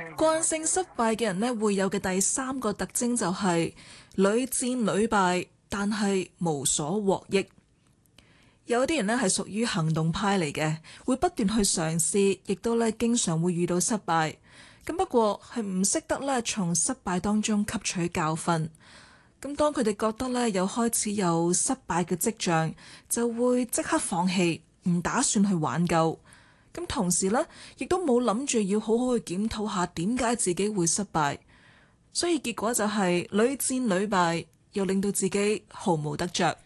慣性失敗嘅人呢，會有嘅第三個特徵就係屢戰屢敗，但係無所獲益。有啲人呢係屬於行動派嚟嘅，會不斷去嘗試，亦都咧經常會遇到失敗。咁不過係唔識得咧從失敗當中吸取教訓。咁當佢哋覺得咧開始有失敗嘅跡象，就會即刻放棄，唔打算去挽救。咁同時呢，亦都冇諗住要好好去檢討下點解自己會失敗。所以結果就係屢戰屢敗，又令到自己毫無得着。